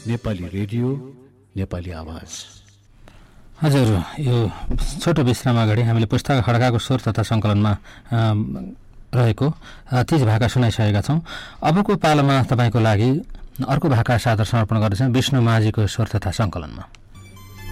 Nepali radio, Nepali आवाज। हजुर, यो छोटो विश्राम अगाडि हामीले पुस्तक खड्काको स्वर तथा सङ्कलनमा रहेको तीज भाका सुनाइसकेका छौँ। अबको पालोमा तपाईँको लागि अर्को भाका सादर समर्पण गर्दछौँ विष्णु माझीको स्वर तथा सङ्कलनमा।